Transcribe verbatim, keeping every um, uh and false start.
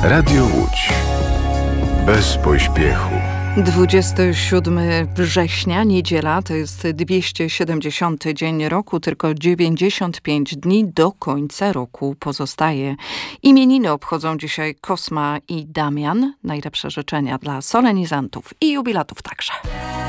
Radio Łódź. Bez pośpiechu. dwudziestego siódmego września, niedziela, to jest dwieście siedemdziesiąty dzień roku, tylko dziewięćdziesiąt pięć dni do końca roku pozostaje. Imieniny obchodzą dzisiaj Kosma i Damian. Najlepsze życzenia dla solenizantów i jubilatów także.